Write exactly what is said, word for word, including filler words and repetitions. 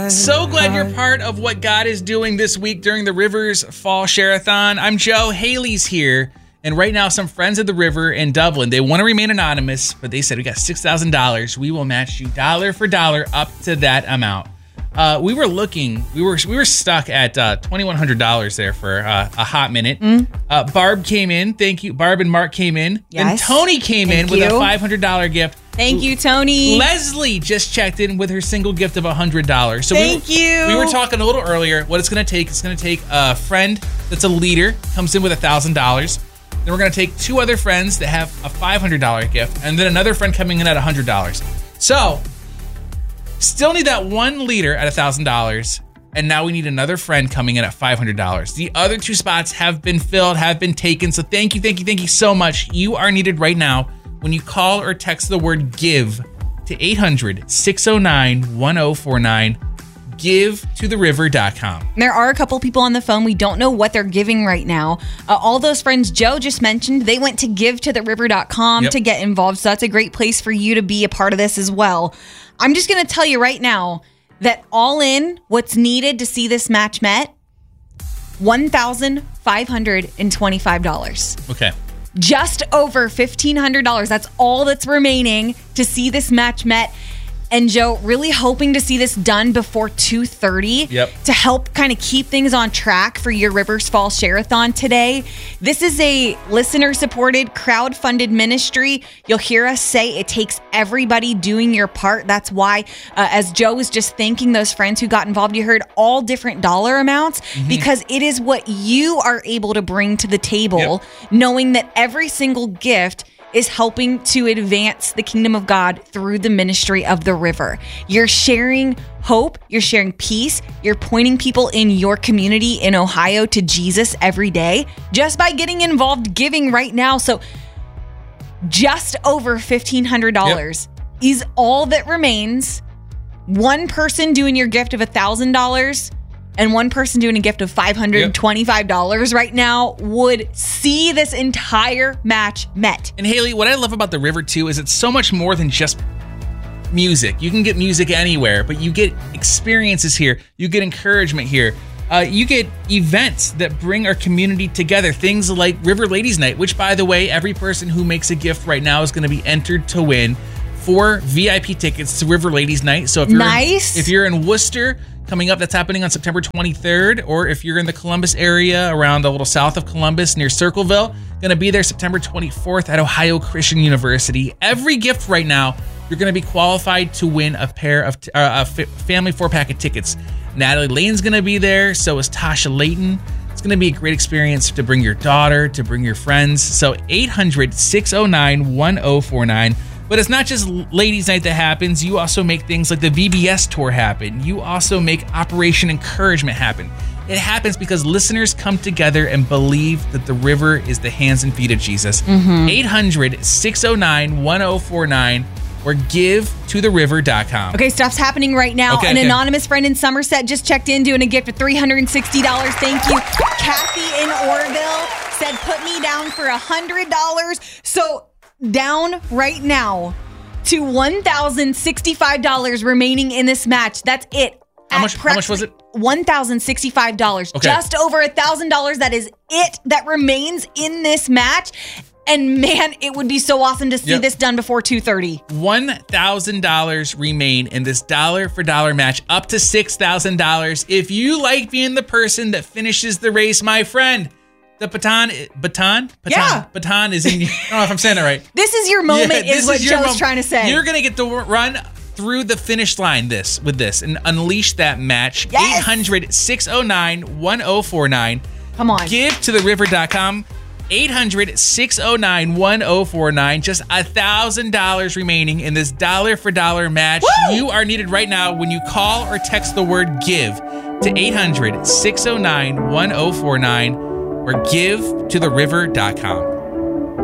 So glad you're part of what God is doing this week during the Rivers Fall Share-a-thon. I'm Joe. Haley's here. And right now, some friends of the river in Dublin, they want to remain anonymous, but they said, we got six thousand dollars. We will match you dollar for dollar up to that amount. Uh, we were looking, we were we were stuck at uh, twenty-one hundred dollars there for uh, a hot minute. Mm. Uh, Barb came in. Thank you. Barb and Mark came in. Yes. And Tony came Thank in you. with a five hundred dollars gift. Thank you, Tony. Leslie just checked in with her single gift of one hundred dollars. So Thank we, you. We were talking a little earlier what it's going to take. It's going to take a friend that's a leader, comes in with one thousand dollars. Then we're going to take two other friends that have a five hundred dollars gift, and then another friend coming in at one hundred dollars. So, still need that one leader at one thousand dollars, and now we need another friend coming in at five hundred dollars. The other two spots have been filled, have been taken, so thank you, thank you, thank you so much. You are needed right now when you call or text the word GIVE to eight hundred, six oh nine, one oh four nine. give to the river dot com. There are a couple people on the phone. We don't know what they're giving right now. Uh, all those friends Joe just mentioned, they went to give to the river dot com Yep. to get involved. So that's a great place for you to be a part of this as well. I'm just going to tell you right now that all in, what's needed to see this match met, one thousand five hundred twenty-five dollars. Okay. Just over fifteen hundred dollars. That's all that's remaining to see this match met. And Joe, really hoping to see this done before two thirty Yep. to help kind of keep things on track for your Rivers Fall Share-a-thon today. This is a listener-supported, crowd-funded ministry. You'll hear us say it takes everybody doing your part. That's why, uh, as Joe was just thanking those friends who got involved, you heard all different dollar amounts mm-hmm. because it is what you are able to bring to the table, yep. knowing that every single gift is helping to advance the kingdom of God through the ministry of the river. You're sharing hope, you're sharing peace, you're pointing people in your community in Ohio to Jesus every day just by getting involved giving right now. So just over fifteen hundred dollars yep. is all that remains. One person doing your gift of one thousand dollars and one person doing a gift of five hundred twenty-five dollars yep. right now would see this entire match met. And Haley, what I love about the river too is it's so much more than just music. You can get music anywhere, but you get experiences here. You get encouragement here. Uh, you get events that bring our community together. Things like River Ladies Night, which, by the way, every person who makes a gift right now is going to be entered to win four V I P tickets to River Ladies Night. So if you're nice. in, if you're in Worcester, coming up, that's happening on September twenty-third, or if you're in the Columbus area, around a little south of Columbus near Circleville, going to be there September twenty-fourth at Ohio Christian University. Every gift right now, you're going to be qualified to win a pair of t- uh, a f- family four-pack of tickets. Natalie Lane's going to be there, so is Tasha Layton. It's going to be a great experience to bring your daughter, to bring your friends. So eight hundred, six oh nine, one oh four nine. But it's not just Ladies Night that happens. You also make things like the V B S tour happen. You also make Operation Encouragement happen. It happens because listeners come together and believe that the river is the hands and feet of Jesus. Mm-hmm. eight hundred, six oh nine, one oh four nine or give to the river dot com. Okay, stuff's happening right now. Okay, An okay. anonymous friend in Somerset just checked in doing a gift of three hundred sixty dollars. Thank you. Kathy in Orville said, put me down for one hundred dollars. So down right now to one thousand sixty-five dollars remaining in this match. That's it. How much, how much was it? one thousand sixty-five dollars. Okay. Just over one thousand dollars. That is it that remains in this match. And man, it would be so awesome to see yep. this done before two thirty. one thousand dollars remain in this dollar for dollar match, up to six thousand dollars. If you like being the person that finishes the race, my friend, the baton, baton, baton, yeah. baton is in. I don't know if I'm saying it right. This is your moment, yeah, is what is your Joe's moment. trying to say. You're gonna get to run through the finish line this with this and unleash that match. Yes. eight hundred, six oh nine, one oh four nine. Come on. give to the river dot com. eight hundred, six oh nine, one oh four nine. Just one thousand dollars remaining in this dollar for dollar match. Woo! You are needed right now when you call or text the word give to eight hundred, six oh nine, one oh four nine or give to the river dot com.